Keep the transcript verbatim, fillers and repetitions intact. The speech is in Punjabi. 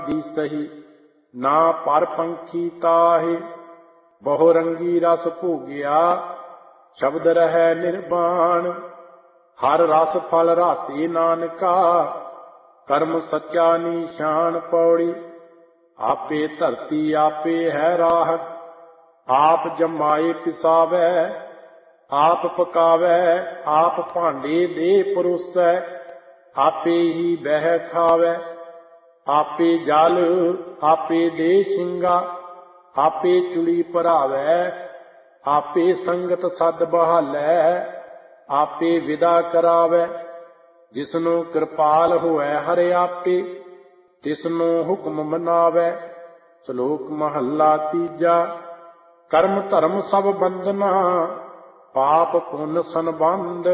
ਦੀ ਸਹੀ ਨਾ ਪਰ ਪੰਖੀ ਤਾਹੇ। ਬਹੁ ਰੰਗੀ ਰਸ ਭੋਗਿਆ ਸ਼ਬਦ ਰਹਿ ਨਿਰਵਾਣ। ਹਰ ਰਸ ਫਲ ਰਾਤੇ ਨਾਨਕਾ ਕਰਮ ਸੱਚਾ ਨੀਸ਼ਾਨ। ਪੌੜੀ ਆਪੇ ਧਰਤੀ ਆਪੇ ਹੈ ਰਾਹਤ ਆਪ ਜਮਾਏ ਪਿਸਾਵੈ। ਆਪ ਪਕਾਵੈ ਆਪ ਭਾਂਡੇ ਦੇ ਪਰੋਸੈ ਆਪੇ ਹੀ ਬਹਿ ਖਾਵੈ। ਆਪੇ ਜਲ ਆਪੇ ਦੇ ਸਿੰਘਾ ਆਪੇ ਚੁਲੀ ਭਰਾਵੈ। ਆਪੇ ਸੰਗਤ ਸਦ ਬਹਾਲੈ ਆਪੇ ਵਿਦਾ ਕਰਾਵੈ। ਜਿਸਨੂੰ ਕਿਰਪਾਲ ਹੋਇ ਹਰਿ ਆਪੇ ਤਿਸਨੂੰ ਹੁਕਮ ਮਨਾਵੈ। ਸ਼ਲੋਕ ਮਹੱਲਾ ਤੀਜਾ। ਕਰਮ ਧਰਮ ਸਭ ਬੰਧਨਾ ਪਾਪ ਪੁੰਨ ਸੰਬੰਧ।